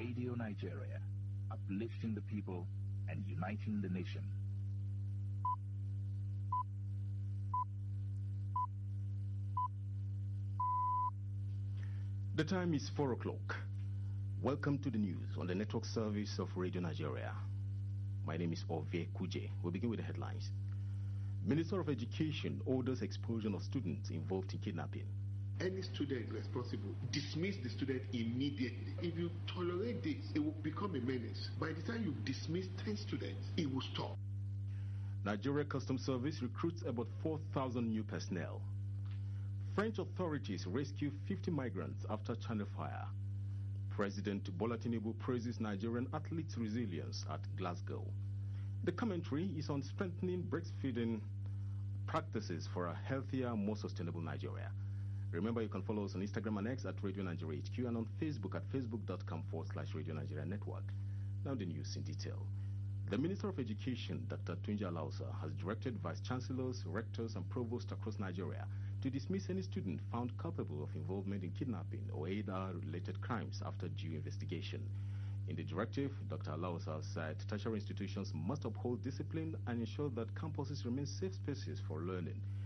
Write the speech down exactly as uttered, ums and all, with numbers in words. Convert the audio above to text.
Radio Nigeria, uplifting the people and uniting the nation. The time is four o'clock. Welcome to the news on the network service of Radio Nigeria. My name is Ovie Kuje. We'll begin with the headlines. Minister of Education orders expulsion of students involved in kidnapping. Any student responsible, dismiss the student immediately. If you tolerate this, it will become a menace. By the time you've dismissed ten students, it will stop. Nigeria Customs Service recruits about four thousand new personnel. French authorities rescue fifty migrants after Channel fire. President Bola Tinubu praises Nigerian athletes' resilience at Glasgow. The commentary is on strengthening breastfeeding practices for a healthier, more sustainable Nigeria. Remember, you can follow us on Instagram and X at Radio Nigeria H Q and on Facebook at facebook.com forward slash Radio Nigeria Network. Now the news in detail. The Minister of Education, Doctor Tunji Alausa, has directed Vice Chancellors, Rectors and Provosts across Nigeria to dismiss any student found culpable of involvement in kidnapping or other related crimes after due investigation. In the directive, Doctor Alausa said tertiary institutions must uphold discipline and ensure that campuses remain safe spaces for learning.